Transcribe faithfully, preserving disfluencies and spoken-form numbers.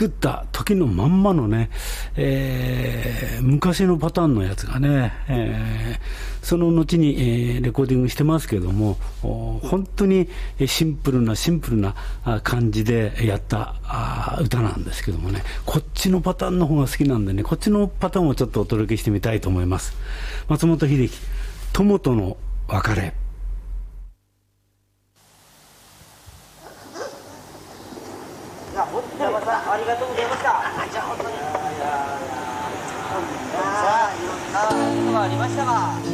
作った時のまんまのね、えー、昔のパターンのやつがね、えー、その後に、えー、レコーディングしてますけども、本当にシンプルなシンプルな感じでやった歌なんですけどもね、こっちのパターンの方が好きなんでね、こっちのパターンをちょっとお届けしてみたいと思います。松本秀樹、友との別れ。 いや、本当に山さん、ありがとうございました。じゃあ、本当に。いやいやいや、さあ、いろんなことがありましたが。